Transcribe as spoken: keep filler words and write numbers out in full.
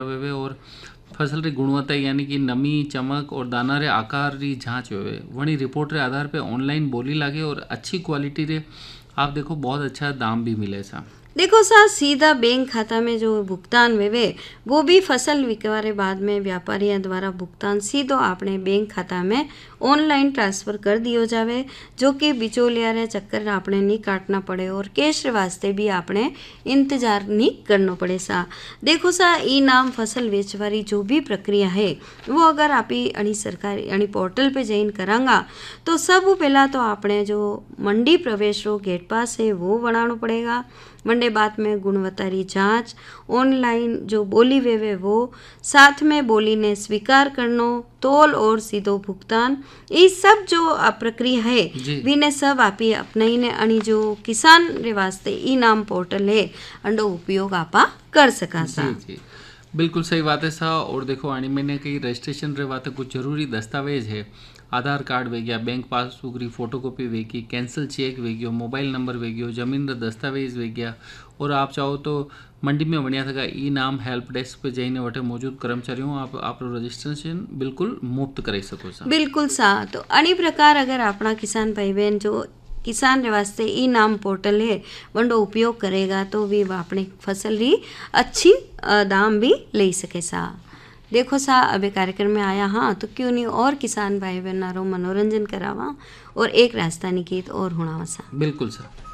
वेवे और फसल री गुणवत्ता यानी कि नमी चमक और दाना रे आकार री जांच वेवे वणी रिपोर्ट रे आधार पे ऑनलाइन बोली लागे और अच्छी क्वालिटी रे आप देखो बहुत अच्छा दाम भी मिले सा। देखो सा सीधा बैंक खाता में जो भुगतान वेवे वो भी फसल विकवारे बाद में व्यापारियों द्वारा भुगतान सीधो अपने बैंक खाता में ऑनलाइन ट्रांसफर कर दियो जावे, जो कि बिचौलिया रे चक्कर आपने नहीं काटना पड़े और कैश वास्ते भी आपने इंतजार नहीं करना पड़े सा। देखो सा ई नाम फसल बेचवारी जो भी प्रक्रिया है वो अगर आप ही अणी सरकारी अणी पोर्टल पे जइन करांगा तो सब पहला तो आपने जो मंडी प्रवेश रो गेट पास है वो बनाना पड़ेगा। मंडे बाद में गुणवत्ता री जांच, ऑनलाइन जो बोली वेवे वो, साथ में बोली ने स्वीकार करनो, तोल और सीधो भुगतान, ये सब जो प्रक्रिया है वीने सब आप ही अपने ने अणी जो किसान रे वास्ते ई नाम पोर्टल है अंडो उपयोग आपा कर सका सा। जी जी बिल्कुल सही बात है सा। और देखो आनी मैंने कही रजिस्ट्रेशन रे वाते कुछ जरूरी दस्तावेज है, आधार कार्ड वे गया, बैंक पासबुक री फोटोकॉपी वे की, कैंसिल चेक वे गयो, मोबाइल नंबर वे गयो, जमीन रा दस्तावेज वे गया। और आप चाहो तो मंडी में वणिया था ई नाम हेल्प डेस्क पे जाइने वटे मौजूद कर्मचारियों आप आप रजिस्ट्रेशन बिल्कुल मुफ्त कर सको सा। बिल्कुल सा। तो अनी प्रकार अगर अपना किसान भाई बहन जो किसान रे वास्ते ई नाम पोर्टल है वंडो उपयोग करेगा तो भी वह अपनी फसल री अच्छी दाम भी ले सके सा। देखो सा अबे कार्यक्रम में आया हाँ तो क्यों नहीं और किसान भाई बहनारो मनोरंजन करावा और एक राजस्थानी गीत और हुणावा सा। बिल्कुल सा।